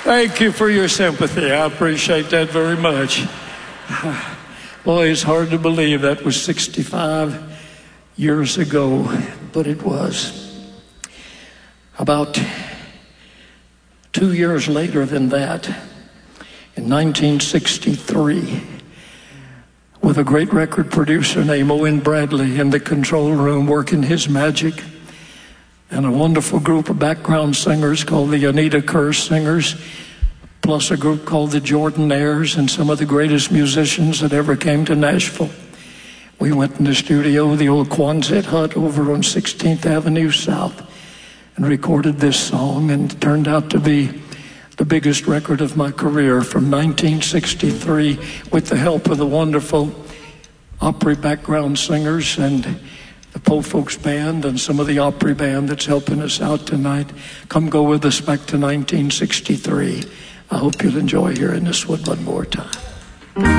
Thank you for your sympathy. I appreciate that very much. Boy, it's hard to believe that was 65 years ago, but it was. About 2 years later than that, in 1963, with a great record producer named Owen Bradley in the control room working his magic, and a wonderful group of background singers called the Anita Kerr Singers, plus a group called the Jordanaires, and some of the greatest musicians that ever came to Nashville. We went in the studio, the old Quonset hut over on 16th Avenue South, and recorded this song, and it turned out to be the biggest record of my career from 1963, with the help of the wonderful Opry background singers and the Po Folks Band and some of the Opry Band that's helping us out tonight. Come go with us back to 1963. I hope you'll enjoy hearing this one more time.